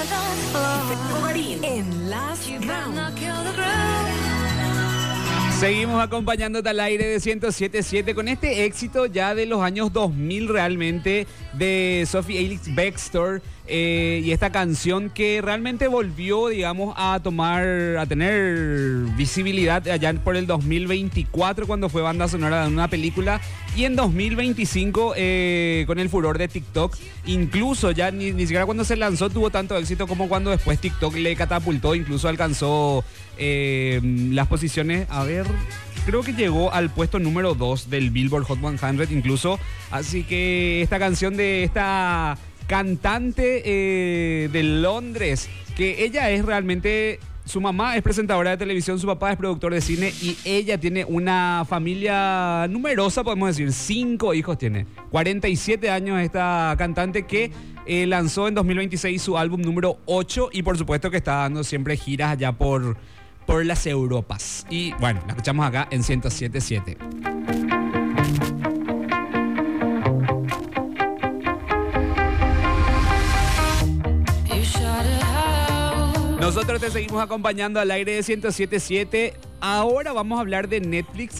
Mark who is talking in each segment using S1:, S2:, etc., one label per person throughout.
S1: En Last Round.
S2: Seguimos acompañándote al aire de 107.7 con este éxito ya de los años 2000 realmente de Sophie Ellis Bextor y esta canción que realmente volvió, digamos, a tener visibilidad allá por el 2024 cuando fue banda sonora de una película y en 2025 con el furor de TikTok. Incluso ya ni siquiera cuando se lanzó tuvo tanto éxito como cuando después TikTok le catapultó, incluso alcanzó las posiciones, a ver, creo que llegó al puesto número 2 del Billboard Hot 100 incluso. Así que esta canción de esta cantante de Londres, que ella es realmente, su mamá es presentadora de televisión, su papá es productor de cine y ella tiene una familia numerosa, podemos decir, 5 hijos tiene. 47 años esta cantante que lanzó en 2026 su álbum número 8 y por supuesto que está dando siempre giras allá por las Europas. Y bueno, la escuchamos acá en 107.7. Nosotros te seguimos acompañando al aire de 107.7. Ahora vamos a hablar de Netflix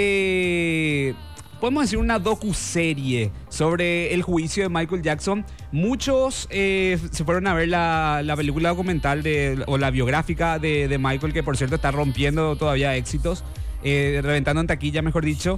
S2: y podemos decir una docuserie sobre el juicio de Michael Jackson. Muchos se fueron a ver la película documental o la biográfica de Michael, que por cierto está rompiendo todavía éxitos, reventando en taquilla, mejor dicho,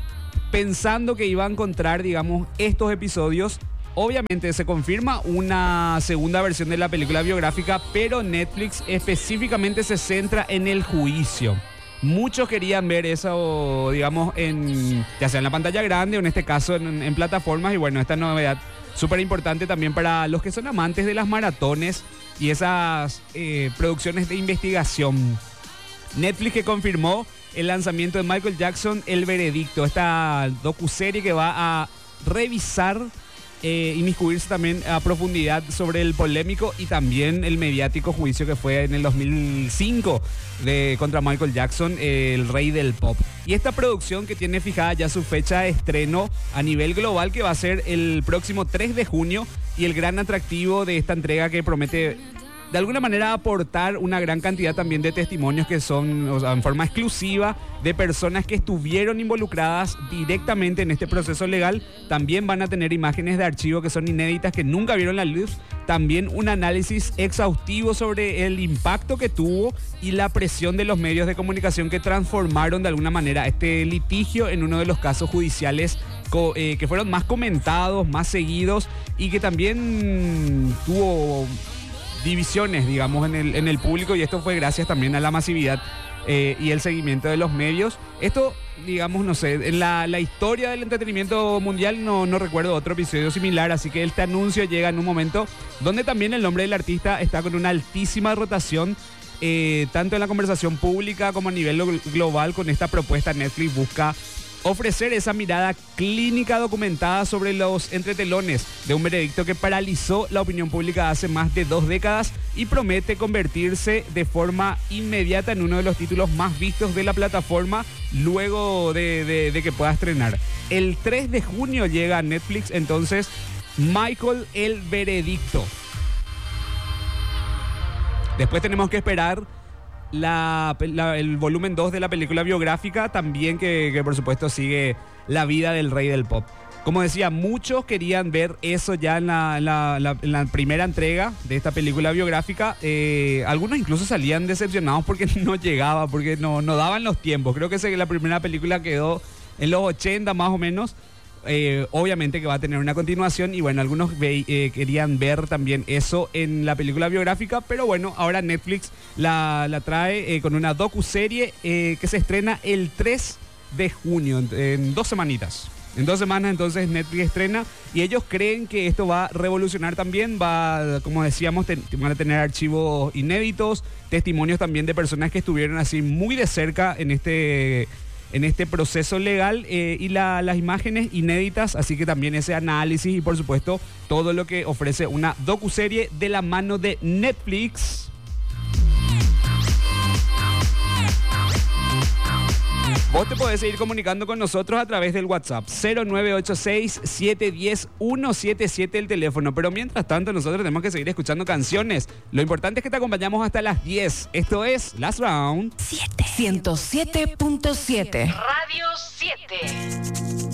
S2: pensando que iba a encontrar, digamos, estos episodios. Obviamente se confirma una segunda versión de la película biográfica, pero Netflix específicamente se centra en el juicio. Muchos querían ver eso, digamos, ya sea en la pantalla grande o en este caso en plataformas. Y bueno, esta novedad súper importante también para los que son amantes de las maratones y esas producciones de investigación. Netflix que confirmó el lanzamiento de Michael Jackson, El Veredicto, esta docuserie que va a revisar, inmiscuirse también a profundidad sobre el polémico y también el mediático juicio que fue en el 2005 contra Michael Jackson, el rey del pop. Y esta producción que tiene fijada ya su fecha de estreno a nivel global, que va a ser el próximo 3 de junio, y el gran atractivo de esta entrega que promete de alguna manera aportar una gran cantidad también de testimonios que son, o sea, en forma exclusiva, de personas que estuvieron involucradas directamente en este proceso legal. También van a tener imágenes de archivo que son inéditas, que nunca vieron la luz. También un análisis exhaustivo sobre el impacto que tuvo y la presión de los medios de comunicación que transformaron de alguna manera este litigio en uno de los casos judiciales que fueron más comentados, más seguidos y que también tuvo divisiones, digamos, en el público, y esto fue gracias también a la masividad y el seguimiento de los medios. Esto, digamos, no sé, en la historia del entretenimiento mundial no recuerdo otro episodio similar, así que este anuncio llega en un momento donde también el nombre del artista está con una altísima rotación, tanto en la conversación pública como a nivel global. Con esta propuesta Netflix busca ofrecer esa mirada clínica documentada sobre los entretelones de un veredicto que paralizó la opinión pública hace más de 2 décadas y promete convertirse de forma inmediata en uno de los títulos más vistos de la plataforma luego de que pueda estrenar. El 3 de junio llega a Netflix entonces Michael, El Veredicto. Después tenemos que esperar el volumen 2 de la película biográfica también, que por supuesto sigue la vida del rey del pop. Como decía, muchos querían ver eso ya en la primera entrega de esta película biográfica. Algunos incluso salían decepcionados porque no llegaba, porque no daban los tiempos. Creo que la primera película quedó en los 80 más o menos. Obviamente que va a tener una continuación y bueno, algunos querían ver también eso en la película biográfica, pero bueno, ahora Netflix la trae con una docuserie que se estrena el 3 de junio, en 2 semanitas. En 2 semanas entonces Netflix estrena y ellos creen que esto va a revolucionar también, como decíamos, van a tener archivos inéditos, testimonios también de personas que estuvieron así muy de cerca en este proceso legal y las imágenes inéditas, así que también ese análisis y por supuesto todo lo que ofrece una docuserie de la mano de Netflix. Vos te podés seguir comunicando con nosotros a través del WhatsApp 0986-710-177 el teléfono. Pero mientras tanto nosotros tenemos que seguir escuchando canciones. Lo importante es que te acompañamos hasta las 10. Esto es Last Round
S1: 7. 107.7.
S3: Radio 7.